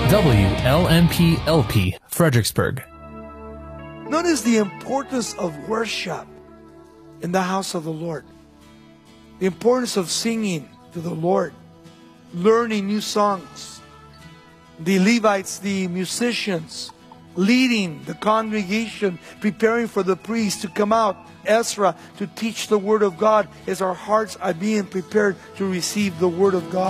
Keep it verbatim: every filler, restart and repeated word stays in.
W L M P L P, Fredericksburg. Notice the importance of worship in the house of the Lord. The importance of singing to the Lord, learning new songs. The Levites, the musicians, leading the congregation, preparing for the priest to come out. Ezra to teach the Word of God as our hearts are being prepared to receive the Word of God.